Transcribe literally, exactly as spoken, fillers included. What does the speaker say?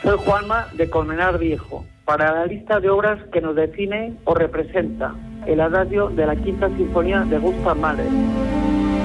Soy Juanma de Colmenar Viejo. Para la lista de obras que nos define o representa, el adagio de la Quinta Sinfonía de Gustav Mahler.